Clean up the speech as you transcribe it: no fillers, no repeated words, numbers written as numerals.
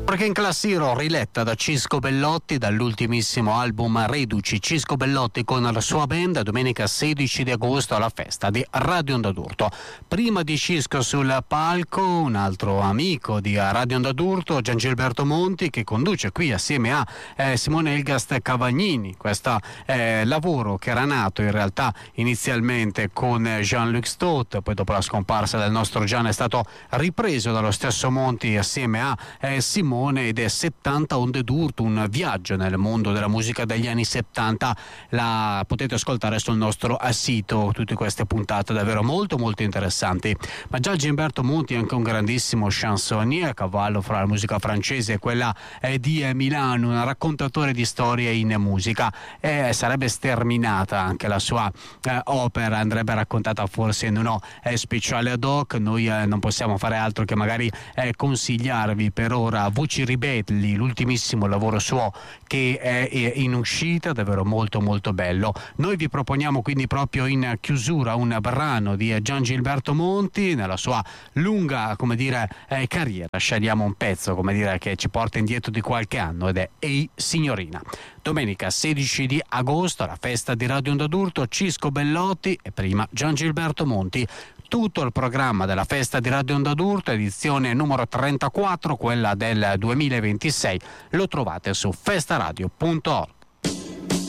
Perché in classifica riletta da Cisco Bellotti dall'ultimissimo album Reduci. Cisco Bellotti con la sua band domenica 16 di agosto alla festa di Radio Onda d'Urto. Prima di Cisco sul palco un altro amico di Radio Onda d'Urto, Giangilberto Monti, che conduce qui assieme a Simone Elgast Cavagnini questo lavoro che era nato in realtà inizialmente con Jean-Luc Stott, poi dopo la scomparsa del nostro Gian è stato ripreso dallo stesso Monti assieme a Simone, ed è 70 onde d'urto, un viaggio nel mondo della musica degli anni 70. La potete ascoltare sul nostro sito, tutte queste puntate davvero molto molto interessanti. Ma già Gilberto Monti è anche un grandissimo chansonnier, a cavallo fra la musica francese e quella di Milano, un raccontatore di storie in musica. Sarebbe sterminata anche la sua opera, andrebbe raccontata forse in uno speciale ad hoc. Noi non possiamo fare altro che magari consigliarvi per ora Voci Ribelli, l'ultimissimo lavoro suo che è in uscita, davvero molto molto bello. Noi vi proponiamo quindi proprio in chiusura un brano di Giangilberto Monti nella sua lunga, carriera. Scegliamo un pezzo, che ci porta indietro di qualche anno, ed è Ehi Signorina. Domenica 16 di agosto, la festa di Radio Onda d'Urto, Cisco Bellotti e prima Giangilberto Monti. Tutto il programma della festa di Radio Onda d'Urto, edizione numero 34, quella del 2026, lo trovate su festaradio.org.